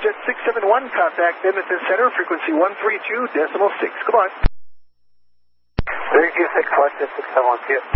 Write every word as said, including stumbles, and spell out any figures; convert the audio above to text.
Jet six seven one, contact Edmonton Center, frequency one three two decimal six. Goodbye. three two six one, Jet six seven one, see you.